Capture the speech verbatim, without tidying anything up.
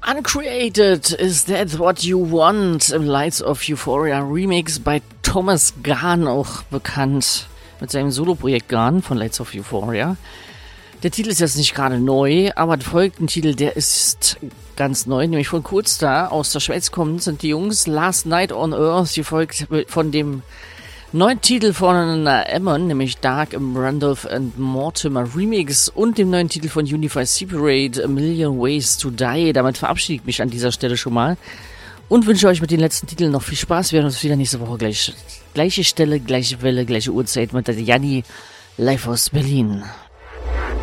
Uncreated, Is That What You Want? Im Lights of Euphoria Remix bei Thomas Gahn, auch bekannt mit seinem Soloprojekt Gahn von Lights of Euphoria. Der Titel ist jetzt nicht gerade neu, aber der folgende Titel, der ist ganz neu, nämlich von Kurzdar aus der Schweiz kommt, sind die Jungs Last Night on Earth, gefolgt von dem neuen Titel von Emmon, nämlich Dark im Randolph and Mortimer Remix und dem neuen Titel von Unify Separate, A Million Ways to Die. Damit verabschiede ich mich an dieser Stelle schon mal und wünsche euch mit den letzten Titeln noch viel Spaß. Wir hören uns wieder nächste Woche gleich, gleiche Stelle, gleiche Welle, gleiche Uhrzeit mit der Janni live aus Berlin.